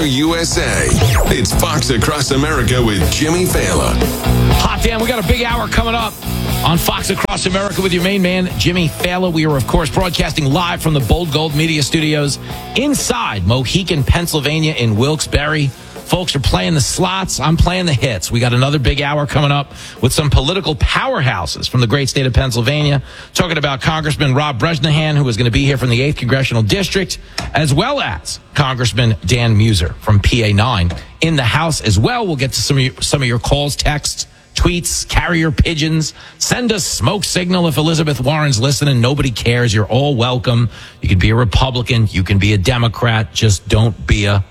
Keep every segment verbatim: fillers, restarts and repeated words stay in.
Everywhere U S A. It's Fox Across America with Jimmy Fallon. Hot damn, we got a big hour coming up on Fox Across America with your main man, Jimmy Fallon. We are, of course, broadcasting live from the Bold Gold Media Studios inside Mohican, Pennsylvania in Wilkes-Barre. Folks are playing the slots. I'm playing the hits. We got another big hour coming up with some political powerhouses from the great state of Pennsylvania. Talking about Congressman Rob Bresnahan, who is going to be here from the eighth Congressional District, as well as Congressman Dan Muser from P A nine in the House as well. We'll get to some of your, some of your calls, texts, tweets, carrier pigeons. Send us smoke signal if Elizabeth Warren's listening. Nobody cares. You're all welcome. You can be a Republican. You can be a Democrat. Just don't be a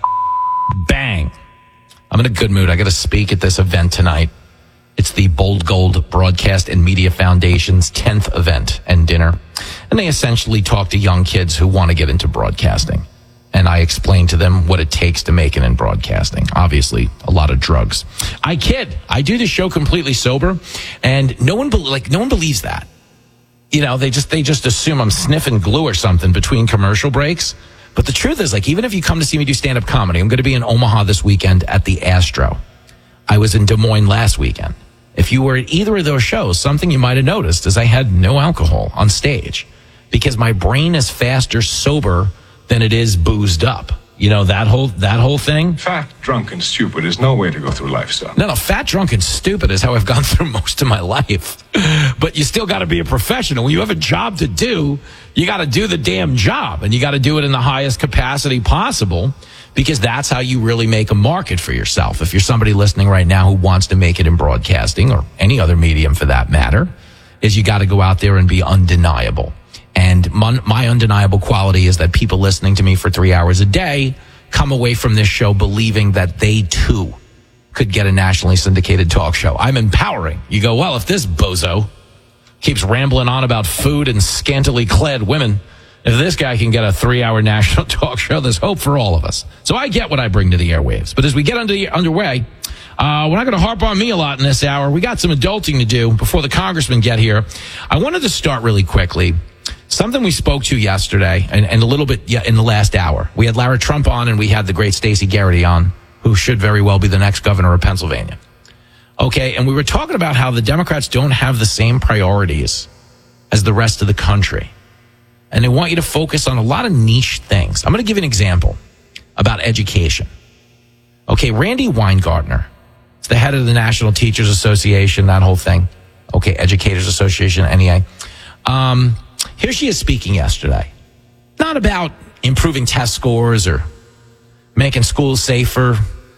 bang. I'm in a good mood. I got to speak at this event tonight. It's the Bold Gold Broadcast and Media Foundation's tenth event and dinner. And they essentially talk to young kids who want to get into broadcasting. And I explain to them what it takes to make it in broadcasting. Obviously, a lot of drugs. I kid. I do the show completely sober, and no one be- like no one believes that. You know, they just they just assume I'm sniffing glue or something between commercial breaks. But the truth is, like, even if you come to see me do stand-up comedy, I'm going to be in Omaha this weekend at the Astro. I was in Des Moines last weekend. If you were at either of those shows, something you might have noticed is I had no alcohol on stage because my brain is faster sober than it is boozed up. You know, that whole that whole thing? Fat, drunk, and stupid is no way to go through life, son. No, no, fat, drunk, and stupid is how I've gone through most of my life. But you still got to be a professional. When you have a job to do, you got to do the damn job. And you got to do it in the highest capacity possible because that's how you really make a market for yourself. If you're somebody listening right now who wants to make it in broadcasting or any other medium for that matter, is you got to go out there and be undeniable. And my, my undeniable quality is that people listening to me for three hours a day come away from this show believing that they too could get a nationally syndicated talk show. I'm empowering. You go, well, if this bozo keeps rambling on about food and scantily clad women, if this guy can get a three-hour national talk show, there's hope for all of us. So I get what I bring to the airwaves. But as we get under, underway, uh, we're not going to harp on me a lot in this hour. We got some adulting to do before the congressmen get here. I wanted to start really quickly. Something we spoke to yesterday and, and a little bit yeah, in the last hour. We had Lara Trump on and we had the great Stacey Garrity on, who should very well be the next governor of Pennsylvania. Okay, and we were talking about how the Democrats don't have the same priorities as the rest of the country. And they want you to focus on a lot of niche things. I'm going to give you an example about education. Okay, Randy Weingartner, it's the head of the National Teachers Association, that whole thing. Okay, Educators Association, N E A. Um... Here she is speaking yesterday, not about improving test scores or making schools safer,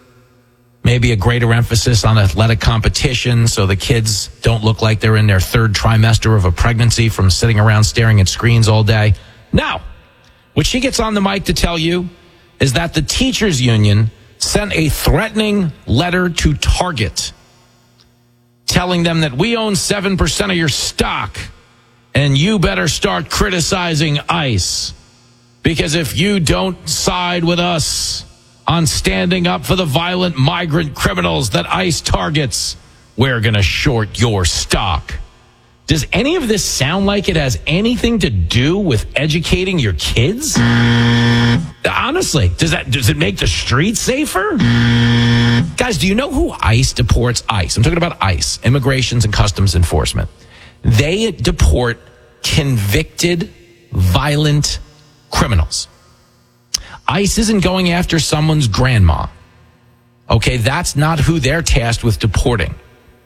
maybe a greater emphasis on athletic competition so the kids don't look like they're in their third trimester of a pregnancy from sitting around staring at screens all day. No. What she gets on the mic to tell you is that the teachers union sent a threatening letter to Target telling them that we own seven percent of your stock. And you better start criticizing ICE. Because if you don't side with us on standing up for the violent migrant criminals that ICE targets, we're going to short your stock. Does any of this sound like it has anything to do with educating your kids? Honestly, does that does it make the streets safer? Guys, do you know who ICE deports? ICE. I'm talking about ICE, Immigrations and Customs Enforcement. They deport convicted, violent criminals. ICE isn't going after someone's grandma. Okay, that's not who they're tasked with deporting.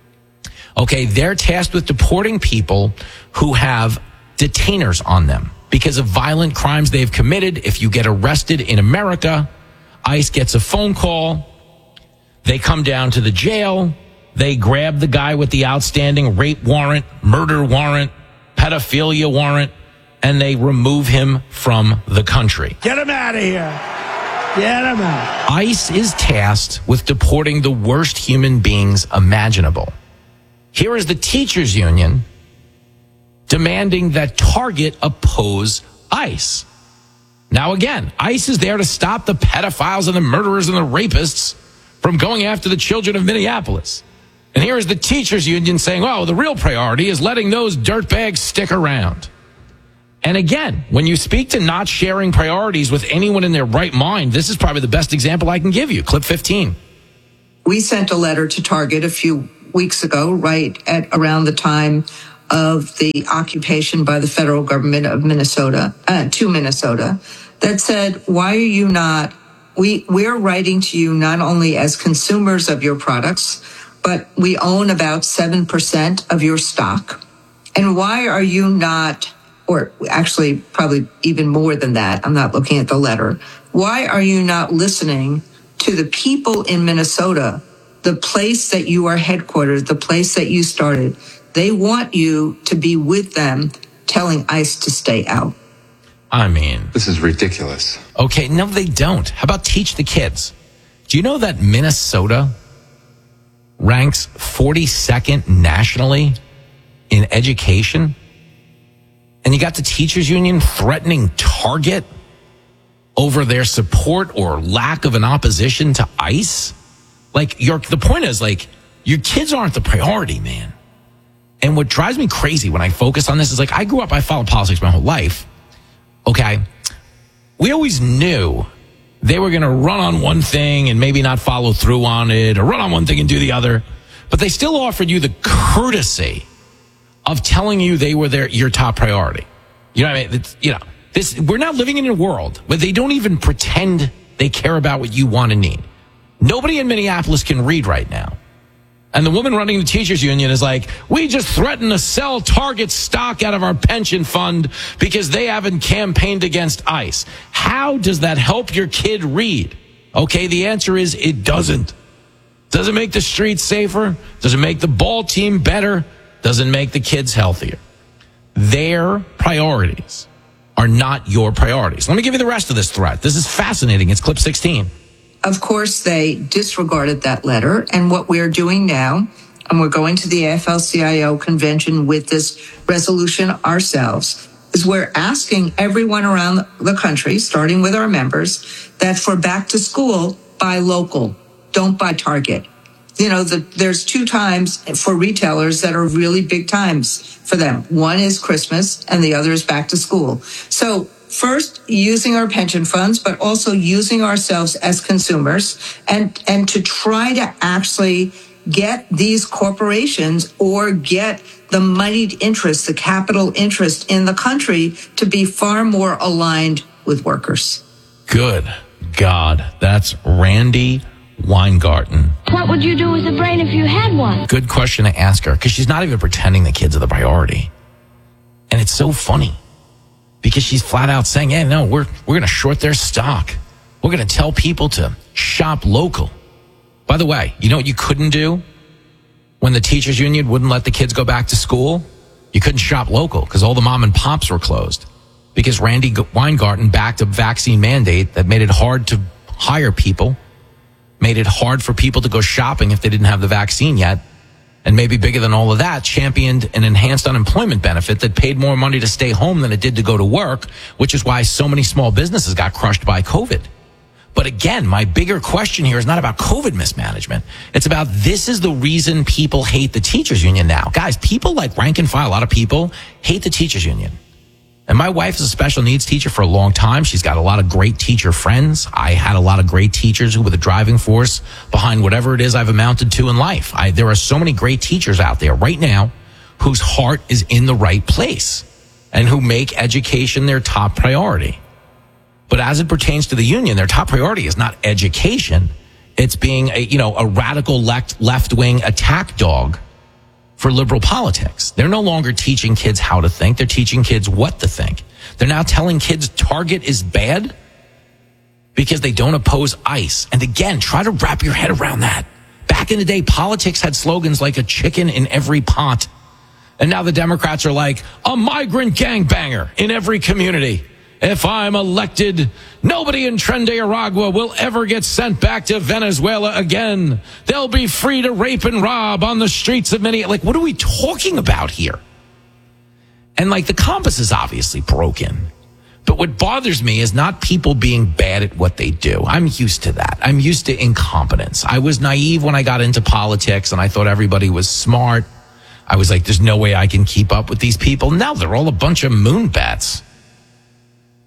Okay, they're tasked with deporting people who have detainers on them because of violent crimes they've committed. If you get arrested in America, ICE gets a phone call. They come down to the jail. They grab the guy with the outstanding rape warrant, murder warrant, pedophilia warrant, and they remove him from the country. Get him out of here. Get him out. ICE is tasked with deporting the worst human beings imaginable. Here is the teachers union demanding that Target oppose ICE. Now again, ICE is there to stop the pedophiles and the murderers and the rapists from going after the children of Minneapolis. And here is the teachers union saying, oh, the real priority is letting those dirtbags stick around. And again, when you speak to not sharing priorities with anyone in their right mind, this is probably the best example I can give you. Clip fifteen. We sent a letter to Target a few weeks ago, right at around the time of the occupation by the federal government of Minnesota, uh, to Minnesota, that said, why are you not, we, we're writing to you not only as consumers of your products, but we own about seven percent of your stock. And why are you not, or actually probably even more than that, I'm not looking at the letter, why are you not listening to the people in Minnesota, the place that you are headquartered, the place that you started? They want you to be with them, telling ICE to stay out. I mean, this is ridiculous. Okay, no, they don't. How about teach the kids? Do you know that Minnesota ranks forty-second nationally in education? And you got the teachers union threatening Target over their support or lack of an opposition to ICE? Like, your, the point is, like, your kids aren't the priority, man. And what drives me crazy when I focus on this is, like, I grew up, I followed politics my whole life. Okay. We always knew they were going to run on one thing and maybe not follow through on it, or run on one thing and do the other. But they still offered you the courtesy of telling you they were their, your top priority. You know what I mean? It's, you know, this, we're now living in a world where they don't even pretend they care about what you want and need. Nobody in Minneapolis can read right now. And the woman running the teachers union is like, we just threatened to sell Target stock out of our pension fund because they haven't campaigned against ICE. How does that help your kid read? Okay, the answer is it doesn't. Does it make the streets safer? Does it make the ball team better? Does it make the kids healthier? Their priorities are not your priorities. Let me give you the rest of this threat. This is fascinating. It's clip sixteen. Of course, they disregarded that letter. And what we're doing now, and we're going to the A F L C I O convention with this resolution ourselves, is we're asking everyone around the country, starting with our members, that for back to school, buy local, don't buy Target. You know, the, there's two times for retailers that are really big times for them. One is Christmas and the other is back to school. So first, using our pension funds, but also using ourselves as consumers and, and to try to actually get these corporations or get the moneyed interest, the capital interest in the country to be far more aligned with workers. Good God. That's Randi Weingarten. What would you do with a brain if you had one? Good question to ask her, because she's not even pretending the kids are the priority. And it's so funny because she's flat out saying, yeah, no, we're, we're going to short their stock. We're going to tell people to shop local. By the way, you know what you couldn't do when the teachers union wouldn't let the kids go back to school? You couldn't shop local because all the mom and pops were closed because Randi Weingarten backed a vaccine mandate that made it hard to hire people, made it hard for people to go shopping if they didn't have the vaccine yet, and maybe bigger than all of that, championed an enhanced unemployment benefit that paid more money to stay home than it did to go to work, which is why so many small businesses got crushed by COVID. But again, my bigger question here is not about COVID mismanagement. It's about this is the reason people hate the teachers union now. Guys, people like rank and file, a lot of people hate the teachers union. And my wife is a special needs teacher for a long time. She's got a lot of great teacher friends. I had a lot of great teachers who were the driving force behind whatever it is I've amounted to in life. I, there are so many great teachers out there right now whose heart is in the right place and who make education their top priority. But as it pertains to the union, their top priority is not education. It's being a, you know, a radical left, left-wing attack dog for liberal politics. They're no longer teaching kids how to think. They're teaching kids what to think. They're now telling kids Target is bad because they don't oppose ICE. And again, try to wrap your head around that. Back in the day, politics had slogans like a chicken in every pot. And now the Democrats are like a migrant gangbanger in every community. If I'm elected, nobody in Trinidad will ever get sent back to Venezuela again. They'll be free to rape and rob on the streets of Minneapolis. Like, what are we talking about here? And like, the compass is obviously broken. But what bothers me is not people being bad at what they do. I'm used to that. I'm used to incompetence. I was naive when I got into politics and I thought everybody was smart. I was like, there's no way I can keep up with these people. Now they're all a bunch of moonbats.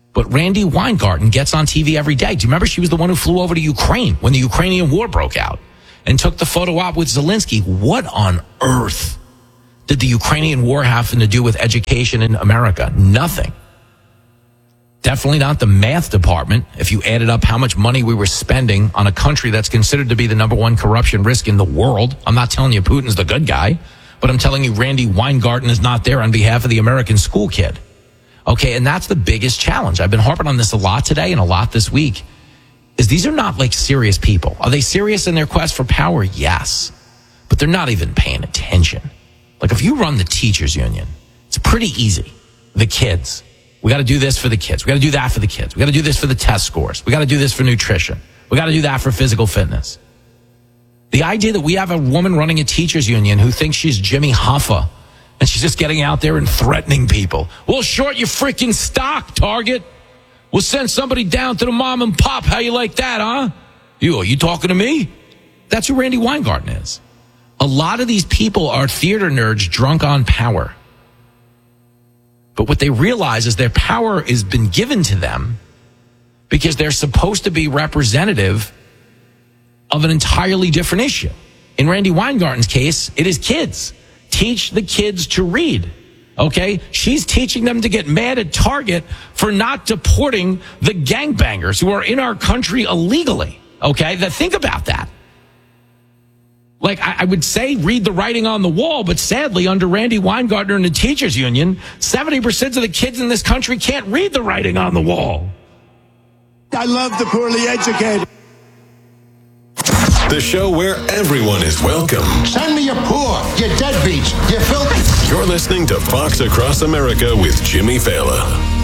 But Randy Weingarten gets on T V every day. Do you remember she was the one who flew over to Ukraine when the Ukrainian war broke out and took the photo op with Zelensky? What on earth did the Ukrainian war have to do with education in America? Nothing. Definitely not the math department. If you added up how much money we were spending on a country that's considered to be the number one corruption risk in the world. I'm not telling you Putin's the good guy, but I'm telling you Randy Weingarten is not there on behalf of the American school kid. Okay, and that's the biggest challenge. I've been harping on this a lot today and a lot this week, is these are not like serious people. Are they serious in their quest for power? Yes. But they're not even paying attention. Like if you run the teachers union, it's pretty easy. The kids. We got to do this for the kids. We got to do that for the kids. We got to do this for the test scores. We got to do this for nutrition. We got to do that for physical fitness. The idea that we have a woman running a teachers union who thinks she's Jimmy Hoffa and she's just getting out there and threatening people. We'll short your freaking stock, Target. We'll send somebody down to the mom and pop. How you like that, huh? You, are you talking to me? That's who Randy Weingarten is. A lot of these people are theater nerds drunk on power. But what they realize is their power has been given to them because they're supposed to be representative of an entirely different issue. In Randy Weingarten's case, it is kids. Teach the kids to read. Okay? She's teaching them to get mad at Target for not deporting the gangbangers who are in our country illegally. Okay? Now think about that. Like, I, I would say read the writing on the wall, but sadly, under Randy Weingarten and the teachers union, seventy percent of the kids in this country can't read the writing on the wall. I love the poorly educated. The show where everyone is welcome. Send me your poor, your deadbeats, your filthy. You're listening to Fox Across America with Jimmy Fallon.